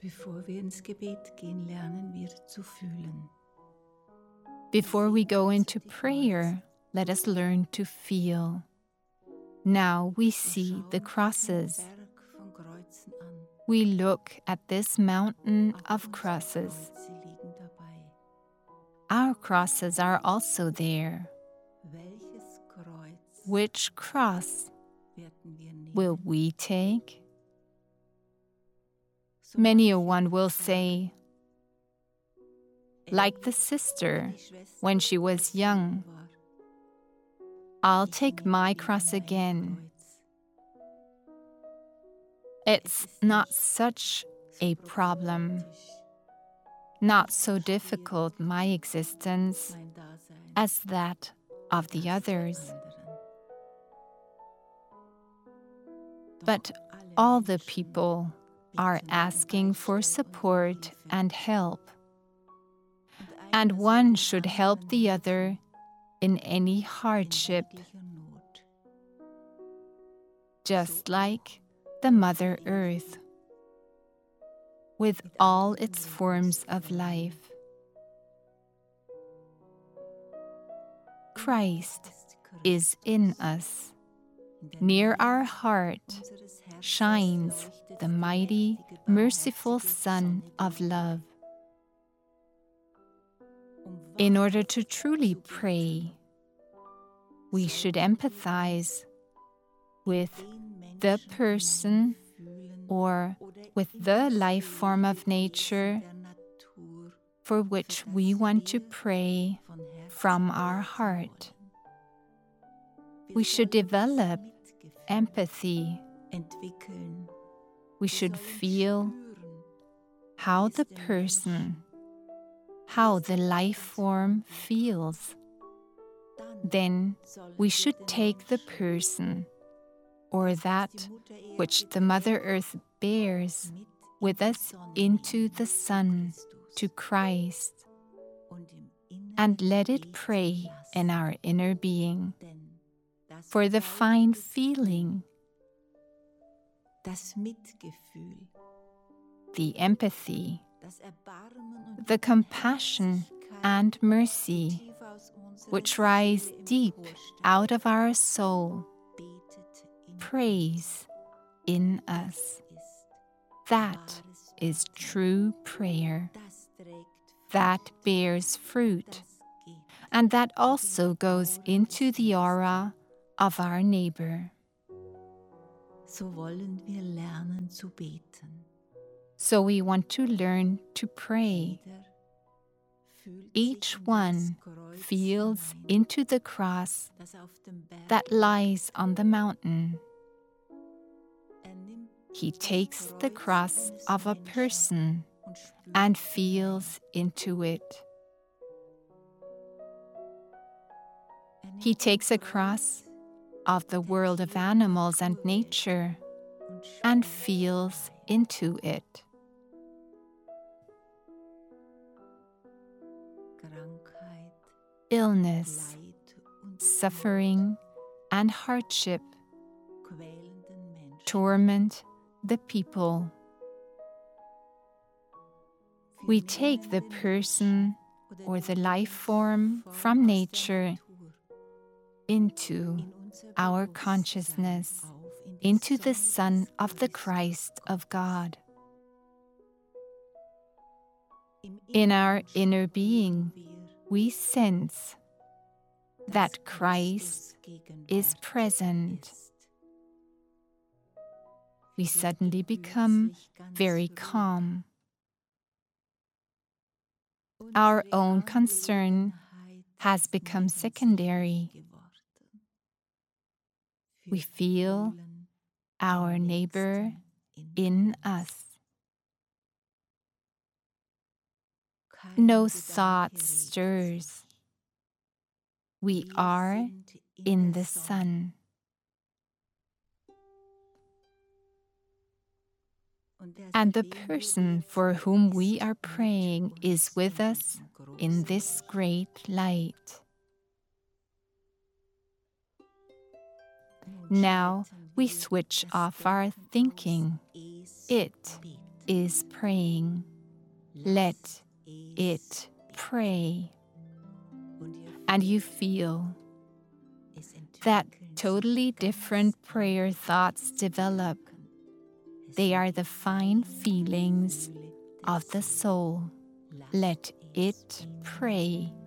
Bevor wir ins Gebet gehen, lernen wir zu fühlen. Before we go into prayer, let us learn to feel. Now we see the crosses. Berg von Kreuzen an. We look at this mountain of crosses. Kreuze liegen dabei. Our crosses are also there. Welches Kreuz Which cross werden wir nehmen? will we take? So Many a manche one will sagen, say, like the sister when she was young, war, I'll take my cross again. It's not such a problem, not so difficult my existence mein Dasein as that of the others. anderen. But all the people are asking for support and help, and one should help the other in any hardship, just like the Mother Earth, with all its forms of life. Christ is in us. Near our heart shines the mighty, merciful Sun of love. In order to truly pray, we should empathize with the person or with the life form of nature for which we want to pray from our heart. We should develop empathy. entwickeln. We should feel how the person, how the life form feels. Then we should take the person or that which the Mother Earth bears with us into the Sun, to Christ, and let it pray in our inner being for the fine feeling, Das Mitgefühl, the empathy, das Erbarmen und the compassion and mercy tief aus unserer which rise Seele deep emporsteigt, out of our soul, betet in prays in us. ist. That Wahres is true prayer. das trägt That bears fruit, das geht. and that also goes into the aura of our neighbor. So wollen wir lernen zu beten. So we want to learn to pray. Jeder fühlt Each sich in one das Kreuz feels hinein, into the cross das auf dem Berg that lies on the mountain. nimmt He takes the cross eines of a Menschen person und spürt and feels into it. He takes a cross of the world of animals and nature und and spürt feels into it. Krankheit, Illness, Leid und suffering, and hardship quälenden Menschen. torment the people. We take the person or the life form from nature into our consciousness, into the Son of the Christ of God. In our inner being, we sense that Christ is present. We suddenly become very calm. Our own concern has become secondary. We feel our neighbor in us. No thought stirs. We are in the Sun. And the person for whom we are praying is with us in this great light. Now we switch off our thinking. It is praying. Let it pray. And you feel that totally different prayer thoughts develop. They are the fine feelings of the soul. Let it pray.